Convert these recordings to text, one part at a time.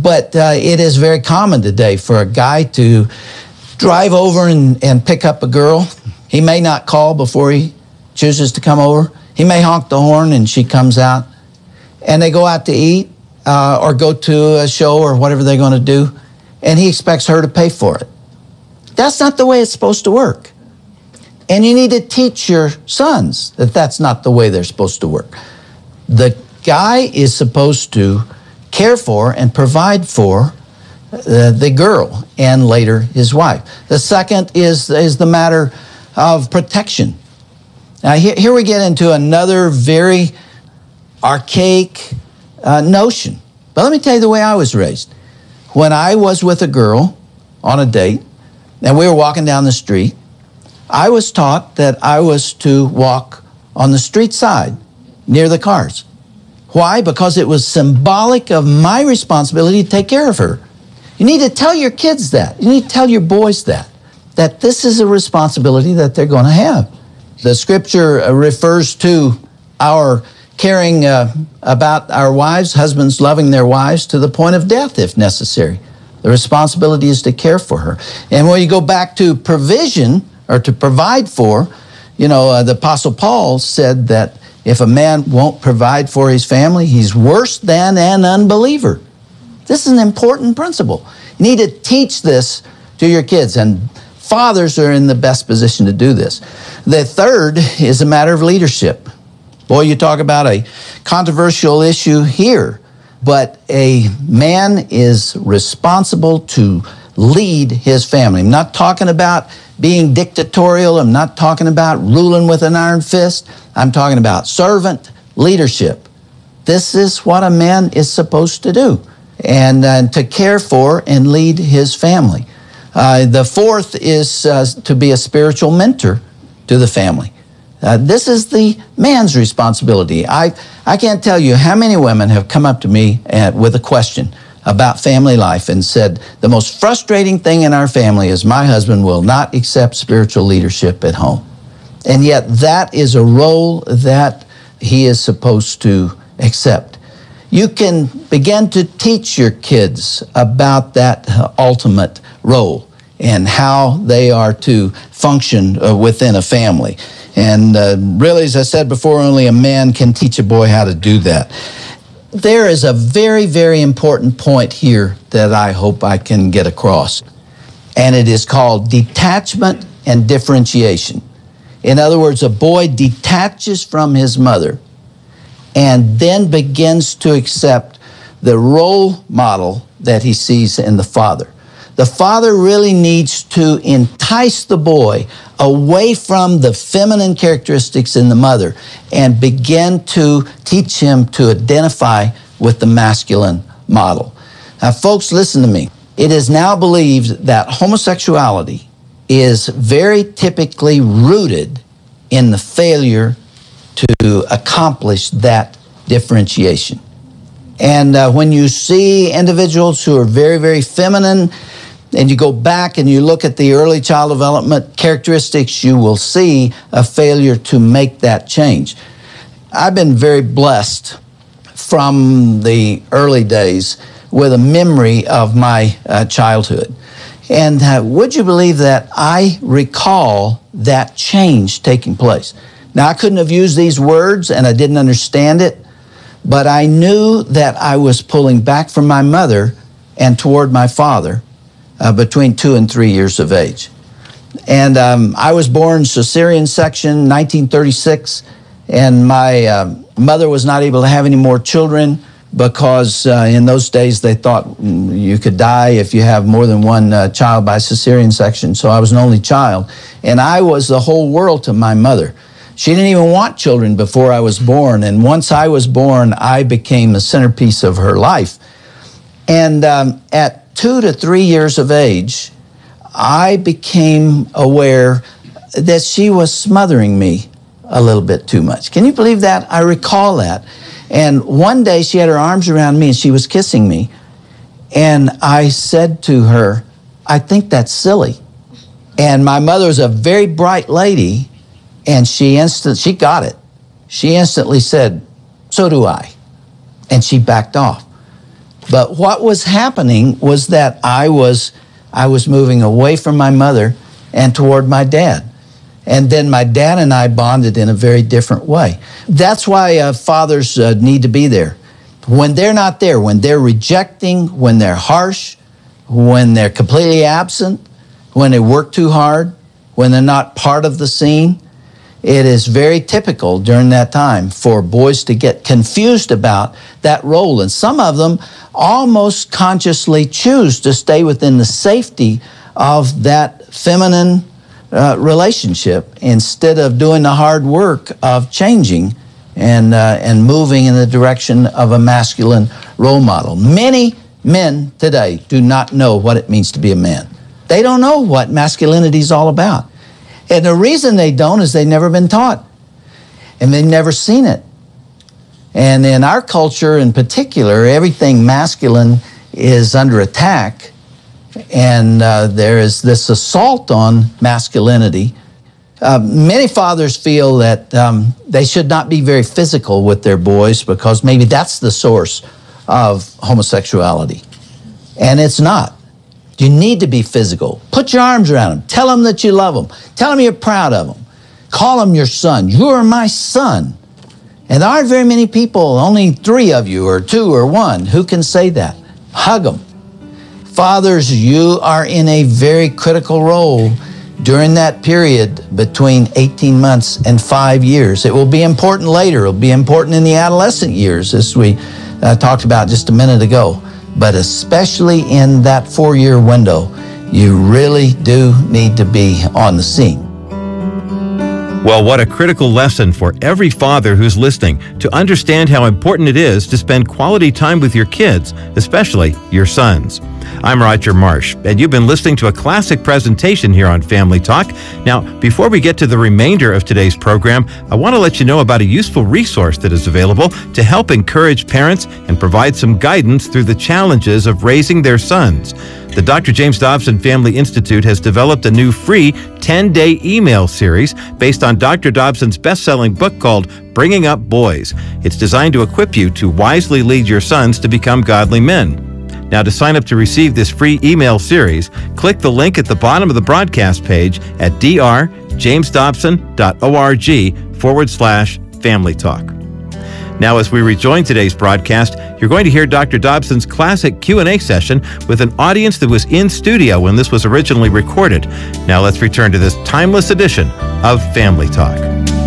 But it is very common today for a guy to drive over and pick up a girl. He may not call before he chooses to come over. He may honk the horn and she comes out. And they go out to eat or go to a show or whatever they're going to do. And he expects her to pay for it. That's not the way it's supposed to work. And you need to teach your sons that that's not the way they're supposed to work. The guy is supposed to care for and provide for the girl and later his wife. The second is the matter of protection. Now here we get into another very archaic notion. But let me tell you the way I was raised. When I was with a girl on a date and we were walking down the street, I was taught that I was to walk on the street side near the cars. Why? Because it was symbolic of my responsibility to take care of her. You need to tell your kids that. You need to tell your boys that this is a responsibility that they're going to have. The scripture refers to our caring about our wives, husbands loving their wives to the point of death if necessary. The responsibility is to care for her. And when you go back to provision or to provide for, the Apostle Paul said that if a man won't provide for his family, he's worse than an unbeliever. This is an important principle. You need to teach this to your kids, and fathers are in the best position to do this. The third is a matter of leadership. Boy, you talk about a controversial issue here, but a man is responsible to lead his family. I'm not talking about being dictatorial. I'm not talking about ruling with an iron fist. I'm talking about servant leadership. This is what a man is supposed to do, and to care for and lead his family. The fourth is to be a spiritual mentor to the family. This is the man's responsibility. I can't tell you how many women have come up to me with a question about family life and said, the most frustrating thing in our family is my husband will not accept spiritual leadership at home. And yet that is a role that he is supposed to accept. You can begin to teach your kids about that ultimate role and how they are to function within a family. And really, as I said before, only a man can teach a boy how to do that. There is a very, very important point here that I hope I can get across, and it is called detachment and differentiation. In other words, a boy detaches from his mother and then begins to accept the role model that he sees in the father. The father really needs to entice the boy away from the feminine characteristics in the mother and begin to teach him to identify with the masculine model. Now, folks, listen to me. It is now believed that homosexuality is very typically rooted in the failure to accomplish that differentiation. And when you see individuals who are very, very feminine, and you go back and you look at the early child development characteristics, you will see a failure to make that change. I've been very blessed from the early days with a memory of my childhood. And would you believe that I recall that change taking place? Now, I couldn't have used these words and I didn't understand it, but I knew that I was pulling back from my mother and toward my father between 2 and 3 years of age. And I was born cesarean section, 1936, and my mother was not able to have any more children because in those days they thought you could die if you have more than one child by cesarean section. So I was an only child, and I was the whole world to my mother. She didn't even want children before I was born, and once I was born, I became the centerpiece of her life. And at 2 to 3 years of age, I became aware that she was smothering me a little bit too much. Can you believe that? I recall that. And one day she had her arms around me and she was kissing me. And I said to her, I think that's silly. And my mother was a very bright lady, and she got it. She instantly said, so do I. And she backed off. But what was happening was that I was moving away from my mother and toward my dad. And then my dad and I bonded in a very different way. That's why fathers need to be there. When they're not there, when they're rejecting, when they're harsh, when they're completely absent, when they work too hard, when they're not part of the scene, it is very typical during that time for boys to get confused about that role. And some of them almost consciously choose to stay within the safety of that feminine relationship instead of doing the hard work of changing and moving in the direction of a masculine role model. Many men today do not know what it means to be a man. They don't know what masculinity is all about. And the reason they don't is they've never been taught, and they've never seen it. And in our culture in particular, everything masculine is under attack, and there is this assault on masculinity. Many fathers feel that they should not be very physical with their boys because maybe that's the source of homosexuality. And it's not. You need to be physical. Put your arms around them. Tell them that you love them. Tell them you're proud of them. Call them your son. You are my son. And there aren't very many people, only 3 of you or 2 or 1, who can say that. Hug them. Fathers, you are in a very critical role during that period between 18 months and 5 years. It will be important later. It will be important in the adolescent years, as we talked about just a minute ago. But especially in that 4-year window, you really do need to be on the scene. Well, what a critical lesson for every father who's listening to understand how important it is to spend quality time with your kids, especially your sons. I'm Roger Marsh, and you've been listening to a classic presentation here on Family Talk. Now, before we get to the remainder of today's program, I want to let you know about a useful resource that is available to help encourage parents and provide some guidance through the challenges of raising their sons. The Dr. James Dobson Family Institute has developed a new free 10-day email series based on Dr. Dobson's best-selling book called Bringing Up Boys. It's designed to equip you to wisely lead your sons to become godly men. Now, to sign up to receive this free email series, click the link at the bottom of the broadcast page at drjamesdobson.org/Family Talk. Now, as we rejoin today's broadcast, you're going to hear Dr. Dobson's classic Q&A session with an audience that was in studio when this was originally recorded. Now, let's return to this timeless edition of Family Talk.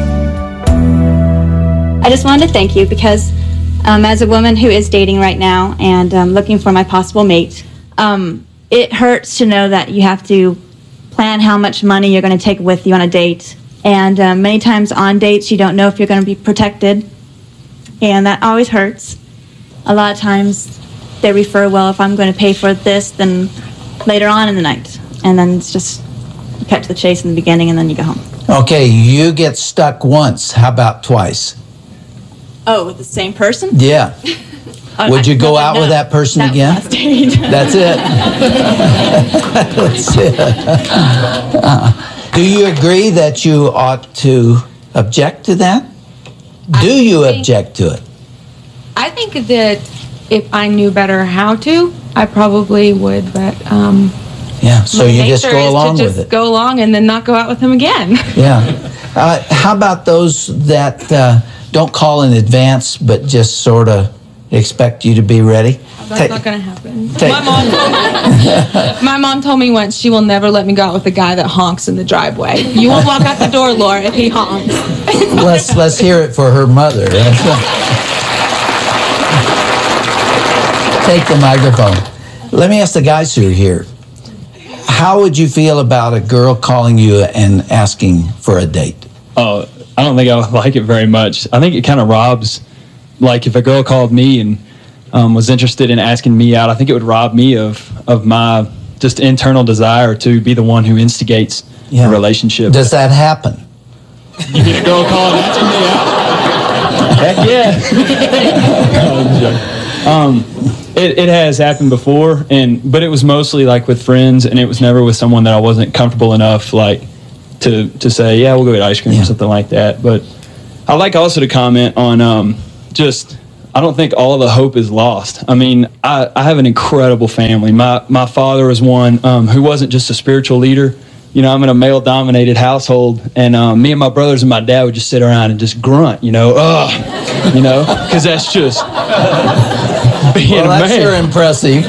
I just wanted to thank you because as a woman who is dating right now and looking for my possible mate, it hurts to know that you have to plan how much money you're going to take with you on a date. And many times on dates, you don't know if you're going to be protected. And that always hurts. A lot of times they refer, well, if I'm going to pay for this, then later on in the night. And then it's just cut to the chase in the beginning and then you go home. Okay, you get stuck once. How about twice? Oh, with the same person? Yeah. Would you go out with that person again? Last date. That's it. That's it. Do you agree that you ought to object to that? Do you object to it? I think that if I knew better how to, I probably would, but yeah, so you just go along with it. Go along and then not go out with him again. Yeah. How about those that don't call in advance, but just sort of expect you to be ready? That's not going to happen. My mom told me once she will never let me go out with a guy that honks in the driveway. You won't walk out the door, Laura, if he honks. Let's hear it for her mother. Take the microphone. Let me ask the guys who are here. How would you feel about a girl calling you and asking for a date? Oh, I don't think I would like it very much. I think it kind of robs, like if a girl called me and was interested in asking me out, I think it would rob me of my just internal desire to be the one who instigates a relationship. Does that happen? You get a girl call and asking me out? Heck yeah. It has happened before, but it was mostly like with friends, and it was never with someone that I wasn't comfortable enough like to say, yeah, we'll go get ice cream or something like that. But I'd like also to comment on I I don't think all the hope is lost. I mean, I have an incredible family. My father was one who wasn't just a spiritual leader. You know, I'm in a male-dominated household, and me and my brothers and my dad would just sit around and just grunt, because that's just being a man. That's sure impressive.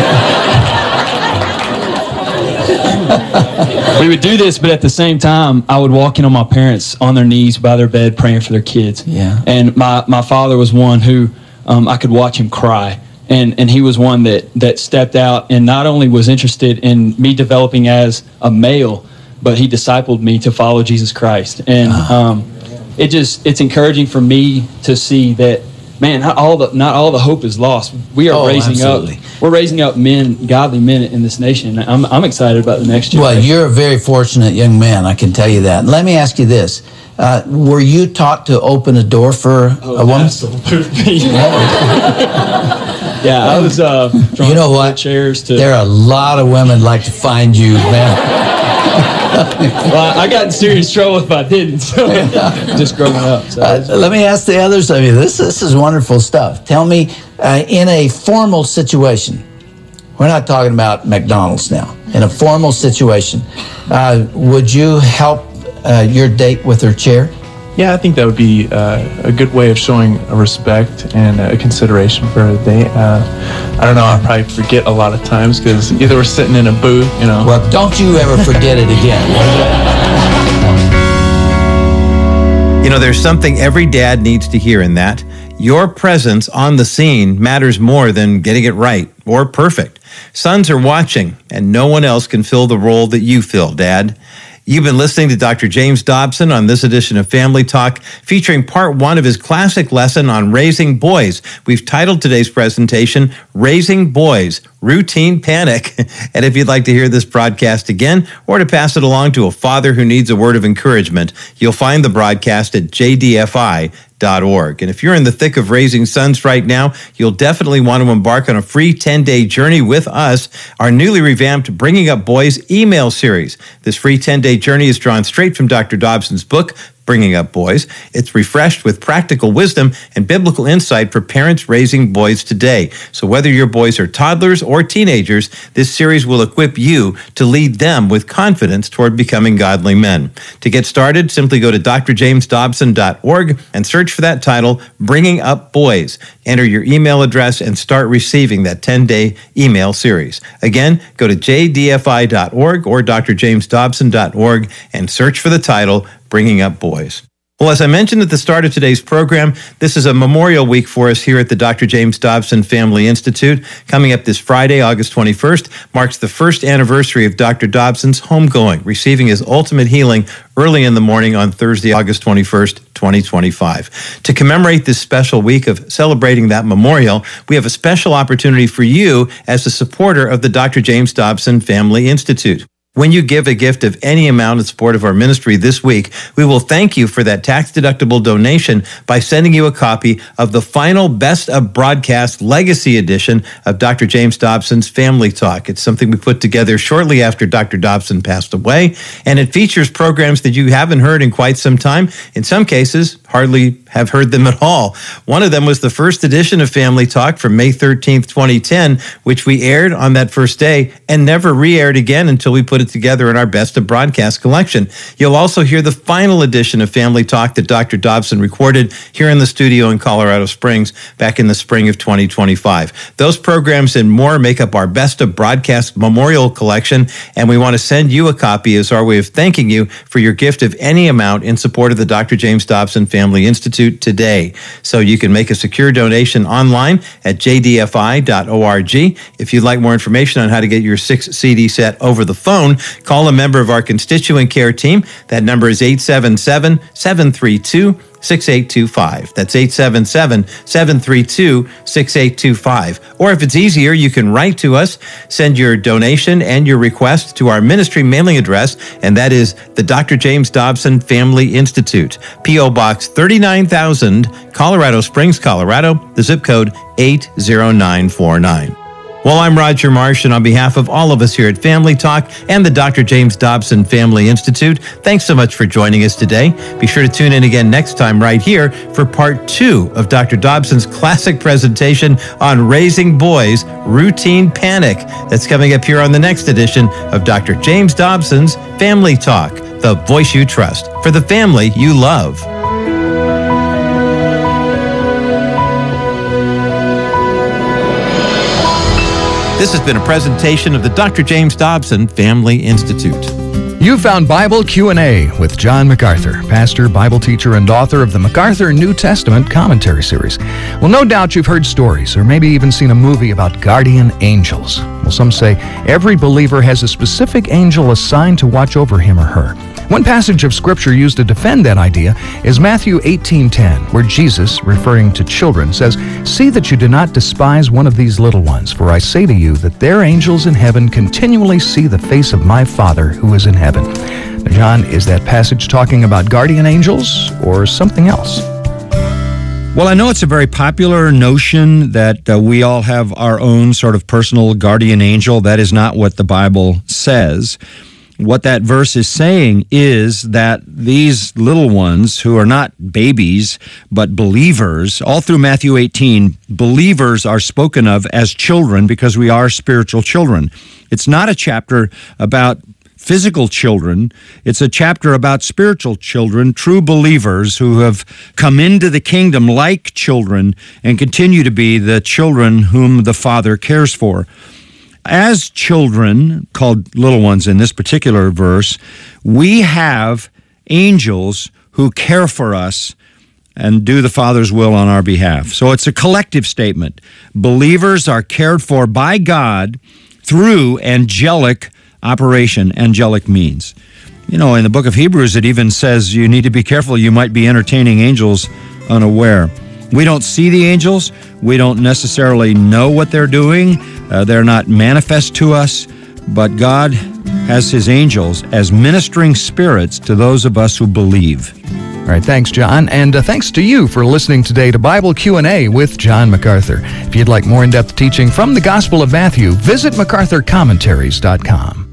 We would do this, but at the same time, I would walk in on my parents on their knees by their bed praying for their kids. Yeah. And my father was one who I could watch him cry. And he was one that stepped out and not only was interested in me developing as a male, but he discipled me to follow Jesus Christ. And it's encouraging for me to see that, man, not all the hope is lost. We are we're raising up men, godly men in this nation. I'm excited about the next generation. Well, you're a very fortunate young man, I can tell you that. Let me ask you this. Were you taught to open a door for a woman? Absolutely. Yeah, I was you know what? Chairs to. There are a lot of women like to find you, man. Well, I got in serious trouble if I didn't, so just growing up. So let me ask the others of you. This is wonderful stuff. Tell me, in a formal situation, we're not talking about McDonald's now. In a formal situation, would you help your date with her chair? Yeah, I think that would be a good way of showing a respect and a consideration for a date. I don't know, I'll probably forget a lot of times because either we're sitting in a booth, Well, don't you ever forget it again. There's something every dad needs to hear in that. Your presence on the scene matters more than getting it right or perfect. Sons are watching, and no one else can fill the role that you fill, Dad. You've been listening to Dr. James Dobson on this edition of Family Talk, featuring part 1 of his classic lesson on raising boys. We've titled today's presentation, Raising Boys, Routine Panic. And if you'd like to hear this broadcast again or to pass it along to a father who needs a word of encouragement, you'll find the broadcast at jdfi.org. And if you're in the thick of raising sons right now, you'll definitely want to embark on a free 10-day journey with us, our newly revamped Bringing Up Boys email series. This free 10-day journey is drawn straight from Dr. Dobson's book, Bringing Up Boys. It's refreshed with practical wisdom and biblical insight for parents raising boys today. So whether your boys are toddlers or teenagers, this series will equip you to lead them with confidence toward becoming godly men. To get started, simply go to drjamesdobson.org and search for that title, Bringing Up Boys. Enter your email address and start receiving that 10-day email series. Again, go to jdfi.org or drjamesdobson.org and search for the title, Bringing Up Boys. Well, as I mentioned at the start of today's program, this is a Memorial Week for us here at the Dr. James Dobson Family Institute. Coming up this Friday, August 21st, marks the first anniversary of Dr. Dobson's homegoing, receiving his ultimate healing early in the morning on Thursday, August 21st, 2025. To commemorate this special week of celebrating that memorial, we have a special opportunity for you as a supporter of the Dr. James Dobson Family Institute. When you give a gift of any amount in support of our ministry this week, we will thank you for that tax-deductible donation by sending you a copy of the final Best of Broadcast Legacy Edition of Dr. James Dobson's Family Talk. It's something we put together shortly after Dr. Dobson passed away, and it features programs that you haven't heard in quite some time. In some cases, hardly have heard them at all. One of them was the first edition of Family Talk from May 13th, 2010, which we aired on that first day and never re-aired again until we put it together in our Best of Broadcast collection. You'll also hear the final edition of Family Talk that Dr. Dobson recorded here in the studio in Colorado Springs back in the spring of 2025. Those programs and more make up our Best of Broadcast Memorial Collection, and we want to send you a copy as our way of thanking you for your gift of any amount in support of the Dr. James Dobson Family Institute today. So you can make a secure donation online at jdfi.org. If you'd like more information on how to get your 6-CD set over the phone, call a member of our constituent care team. That number is 877-732-6825. That's 877-732-6825. Or if it's easier, you can write to us, send your donation and your request to our ministry mailing address, and that is the Dr. James Dobson Family Institute, P.O. Box 39,000, Colorado Springs, Colorado, the zip code 80949. Well, I'm Roger Marsh, and on behalf of all of us here at Family Talk and the Dr. James Dobson Family Institute, thanks so much for joining us today. Be sure to tune in again next time right here for part 2 of Dr. Dobson's classic presentation on raising boys, routine panic. That's coming up here on the next edition of Dr. James Dobson's Family Talk, the voice you trust for the family you love. This has been a presentation of the Dr. James Dobson Family Institute. You found Bible Q&A with John MacArthur, pastor, Bible teacher, and author of the MacArthur New Testament Commentary Series. Well, no doubt you've heard stories or maybe even seen a movie about guardian angels. Well, some say every believer has a specific angel assigned to watch over him or her. One passage of Scripture used to defend that idea is Matthew 18:10, where Jesus, referring to children, says, "See that you do not despise one of these little ones, for I say to you that their angels in heaven continually see the face of my Father who is in heaven." Now, John, is that passage talking about guardian angels or something else? Well, I know it's a very popular notion that we all have our own sort of personal guardian angel. That is not what the Bible says. What that verse is saying is that these little ones who are not babies, but believers, all through Matthew 18, believers are spoken of as children because we are spiritual children. It's not a chapter about physical children. It's a chapter about spiritual children, true believers who have come into the kingdom like children and continue to be the children whom the Father cares for. As children, called little ones in this particular verse, we have angels who care for us and do the Father's will on our behalf. So it's a collective statement. Believers are cared for by God through angelic operation, angelic means. You know, in the book of Hebrews, it even says you need to be careful. You might be entertaining angels unaware. We don't see the angels. We don't necessarily know what they're doing. They're not manifest to us. But God has his angels as ministering spirits to those of us who believe. All right, thanks, John. And thanks to you for listening today to Bible Q&A with John MacArthur. If you'd like more in-depth teaching from the Gospel of Matthew, visit MacArthurCommentaries.com.